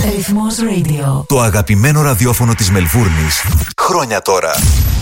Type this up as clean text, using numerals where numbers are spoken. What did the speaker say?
Ρυθμός Radio. Το αγαπημένο ραδιόφωνο της Μελβούρνης. Χρόνια τώρα.